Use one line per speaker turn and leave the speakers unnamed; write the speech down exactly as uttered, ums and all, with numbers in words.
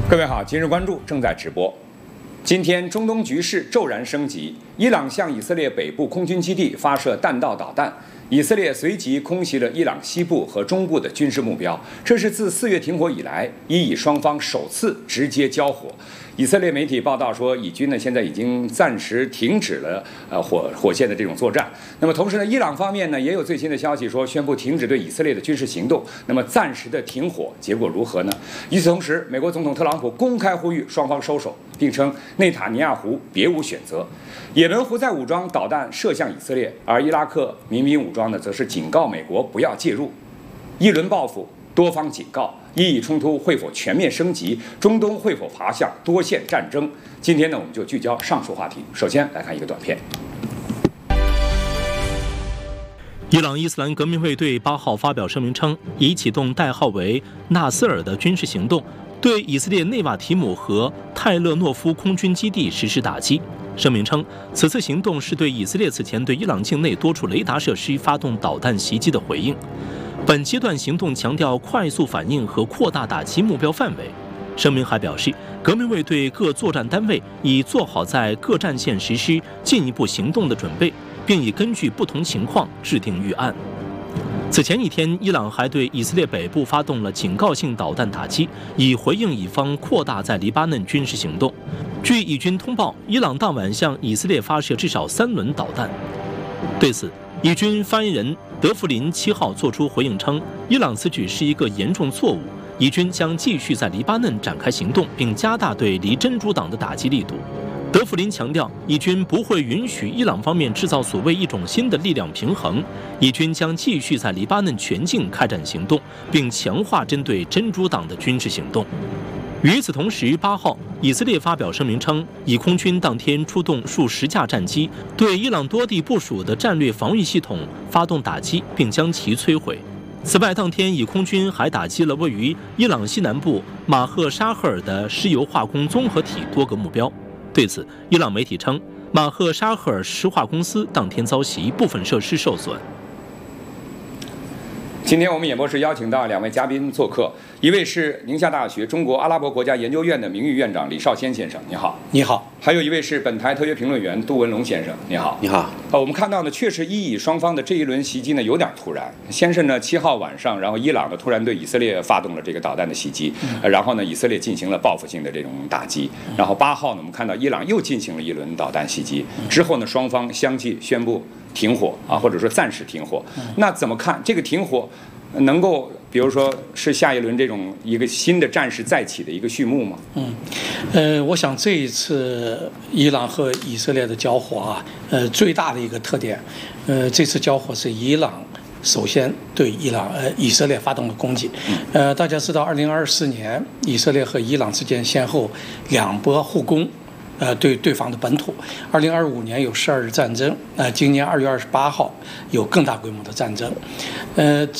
各位好，今日关注正在直播。今天中东局势骤然升级，伊朗向以色列北部空军基地发射弹道导弹，以色列随即空袭了伊朗西部和中部的军事目标，这是自四月停火以来，伊以双方首次直接交火。以色列媒体报道说，以军呢现在已经暂时停止了呃火火线的这种作战。那么同时呢，伊朗方面呢也有最新的消息说，宣布停止对以色列的军事行动。那么暂时的停火结果如何呢？与此同时，美国总统特朗普公开呼吁双方收手，并称内塔尼亚胡别无选择。也门胡塞武装导弹射向以色列，而伊拉克民兵武装呢则是警告美国不要介入。一轮报复，多方警告。伊以冲突会否全面升级？中东会否爬向多线战争？今天呢，我们就聚焦上述话题。首先来看一个短片。
伊朗伊斯兰革命卫队八号发表声明称，已启动代号为“纳斯尔”的军事行动，对以色列内瓦提姆和泰勒诺夫空军基地实施打击。声明称，此次行动是对以色列此前对伊朗境内多处雷达设施发动导弹袭击的回应。本阶段行动强调快速反应和扩大打击目标范围。声明还表示，革命卫队各作战单位已做好在各战线实施进一步行动的准备，并已根据不同情况制定预案。此前一天，伊朗还对以色列北部发动了警告性导弹打击，以回应以方扩大在黎巴嫩军事行动。据以军通报，伊朗当晚向以色列发射至少三轮导弹。对此，以军发言人德弗林七号作出回应称，伊朗此举是一个严重错误，以军将继续在黎巴嫩展开行动，并加大对离真主党的打击力度。德弗林强调，以军不会允许伊朗方面制造所谓一种新的力量平衡，以军将继续在黎巴嫩全境开展行动，并强化针对真主党的军事行动。与此同时，八号，以色列发表声明称，以空军当天出动数十架战机，对伊朗多地部署的战略防御系统发动打击，并将其摧毁。此外，当天以空军还打击了位于伊朗西南部马赫沙赫尔的石油化工综合体多个目标。对此，伊朗媒体称，马赫沙赫尔石化公司当天遭袭，部分设施受损。
今天我们演播室邀请到两位嘉宾做客，一位是宁夏大学中国阿拉伯国家研究院的名誉院长李绍先先生，你好。
你好。
还有一位是本台特约评论员杜文龙先生，你好。
你好。
呃，我们看到呢，确实伊以双方的这一轮袭击呢有点突然。先是呢七号晚上，然后伊朗呢突然对以色列发动了这个导弹的袭击，呃、然后呢以色列进行了报复性的这种打击，然后八号呢我们看到伊朗又进行了一轮导弹袭击，之后呢双方相继宣布停火啊，或者说暂时停火。那怎么看这个停火？能够，比如说是下一轮这种一个新的战事再起的一个序幕吗？
嗯，呃，我想这一次伊朗和以色列的交火啊，呃，最大的一个特点，呃，这次交火是伊朗首先对伊朗呃以色列发动了攻击。呃，大家知道，二零二四年以色列和伊朗之间先后两波互攻。呃，对对方的本土，二零二五年有十二日战争，呃，今年二月二十八号有更大规模的战争，呃。